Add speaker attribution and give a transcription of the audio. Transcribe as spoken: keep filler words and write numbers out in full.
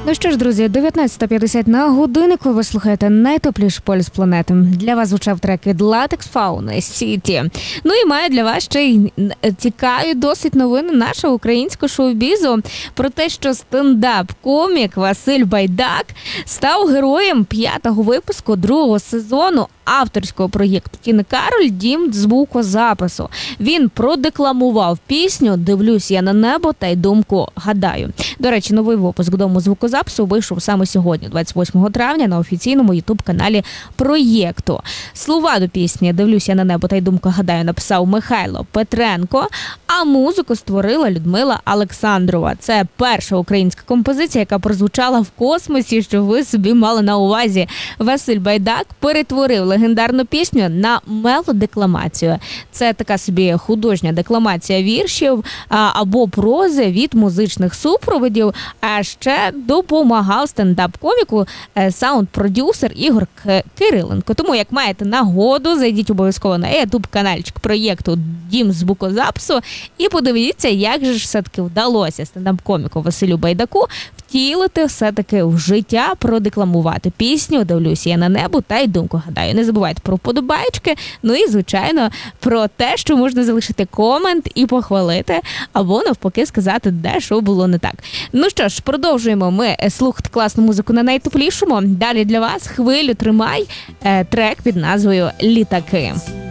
Speaker 1: Ну що ж, друзі, дев'ятнадцята п'ятдесят на годиннику. Ви слухаєте найтопліший полюс планети. Для вас звучав трек від Latex Fauna City. Ну і маю для вас ще й цікаві досить новини нашого українського шоу-бізу про те, що стендап-комік Василь Байдак став героєм п'ятого випуску другого сезону авторського проєкту «Тіни Кароль. Дім звукозапису». Він продекламував пісню «Дивлюсь я на небо та й думку гадаю». До речі, новий випуск «Дому звукозапису» вийшов саме сьогодні, двадцять восьмого травня, на офіційному ютуб-каналі проєкту. Слова до пісні «Дивлюсь я на небо та й думку гадаю» написав Михайло Петренко, а музику створила Людмила Олександрова. Це перша українська композиція, яка прозвучала в космосі, що ви собі мали на увазі. Василь Байдак перетворив легендарну пісню на мелодекламацію. Це така собі художня декламація віршів або прози від музичних супроводів, а ще допомагав стендап-коміку саунд-продюсер Ігор Кириленко. Тому, як маєте нагоду, зайдіть обов'язково на ютуб-канальчик проєкту «Дім звукозапису» і подивіться, як же ж все-таки вдалося стендап-коміку Василю Байдаку втілити все-таки в життя, продекламувати пісню «Дивлюсь я на небо та й думку гадаю». Не забувайте про вподобайки, ну і, звичайно, про те, що можна залишити комент і похвалити, або навпаки сказати, де що було не так. Ну що ж, продовжуємо ми слухати класну музику на найтоплішому. Далі для вас «Хвилю тримай», трек під назвою «Літаки».